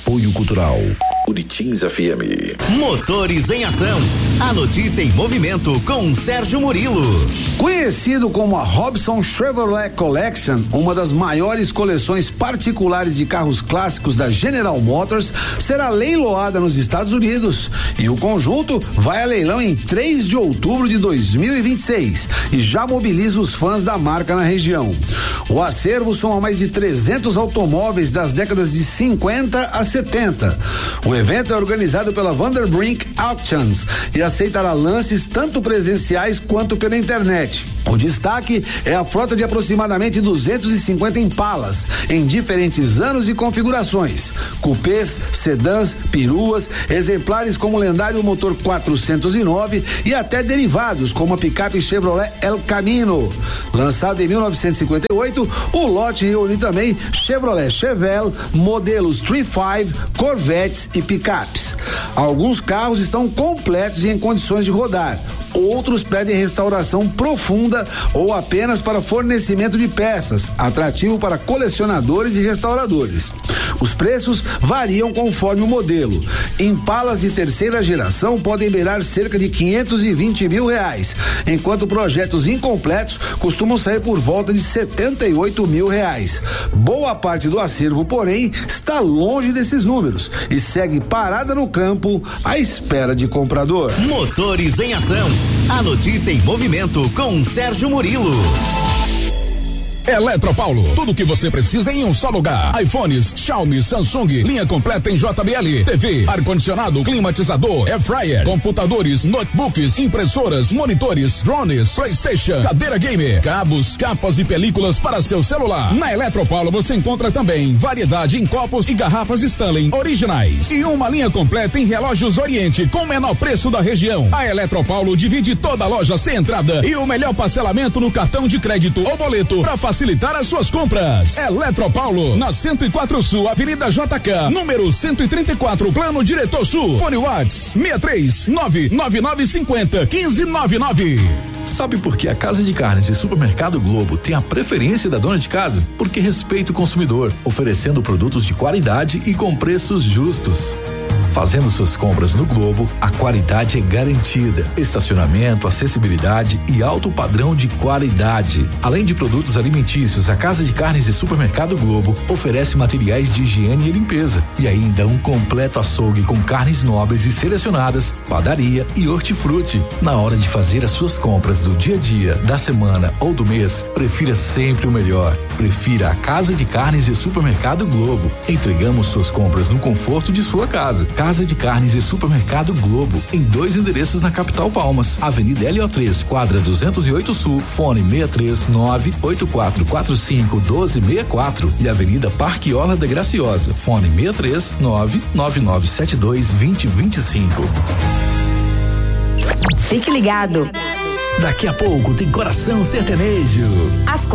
Apoio Cultural Uritins FM. Motores em Ação. A notícia em movimento com Sérgio Murilo. Conhecido como a Robson Chevrolet Collection, uma das maiores coleções particulares de carros clássicos da General Motors, será leiloada nos Estados Unidos. E o conjunto vai a leilão em 3 de outubro de 2026 e já mobiliza os fãs da marca na região. O acervo soma mais de 300 automóveis das décadas de 50 a 70. O evento é organizado pela Vanderbrink Auctions e aceitará lances tanto presenciais quanto pela internet. O destaque é a frota de aproximadamente 250 Impalas, em diferentes anos e configurações: cupês, sedãs, peruas, exemplares como o lendário motor 409 e até derivados como a picape Chevrolet El Camino. Lançado em 1958, o lote reúne também Chevrolet Chevelle, modelos 35, Corvettes e picapes. Alguns carros estão completos e em condições de rodar. Outros pedem restauração profunda ou apenas para fornecimento de peças, atrativo para colecionadores e restauradores. Os preços variam conforme o modelo. Impalas de terceira geração podem beirar cerca de R$520 mil, enquanto projetos incompletos costumam sair por volta de R$78 mil. Boa parte do acervo, porém, está longe desses números e segue parada no campo à espera de comprador. Motores em Ação. A notícia em movimento com Sérgio Murilo. Eletropaulo, tudo o que você precisa em um só lugar. iPhones, Xiaomi, Samsung, linha completa em JBL, TV, ar-condicionado, climatizador, air fryer, computadores, notebooks, impressoras, monitores, drones, PlayStation, cadeira gamer, cabos, capas e películas para seu celular. Na Eletropaulo você encontra também variedade em copos e garrafas Stanley originais e uma linha completa em relógios Oriente com o menor preço da região. A Eletropaulo divide toda a loja sem entrada e o melhor parcelamento no cartão de crédito ou boleto para facilitar as suas compras. Eletropaulo, na 104 Sul, Avenida JK, número 134, Plano Diretor Sul. Fone Whats 63999501599. Sabe por que a Casa de Carnes e Supermercado Globo tem a preferência da dona de casa? Porque respeita o consumidor, oferecendo produtos de qualidade e com preços justos. Fazendo suas compras no Globo, a qualidade é garantida. Estacionamento, acessibilidade e alto padrão de qualidade. Além de produtos alimentícios, a Casa de Carnes e Supermercado Globo oferece materiais de higiene e limpeza e ainda um completo açougue com carnes nobres e selecionadas, padaria e hortifruti. Na hora de fazer as suas compras do dia a dia, da semana ou do mês, prefira sempre o melhor. Prefira a Casa de Carnes e Supermercado Globo. Entregamos suas compras no conforto de sua casa. Casa de Carnes e Supermercado Globo, em 2 endereços na capital Palmas, Avenida LO3, quadra 208 Sul, fone 63984451264 e Avenida Parque Orla da Graciosa, fone 63999722025. Fique ligado. Daqui a pouco tem Coração Sertanejo. Às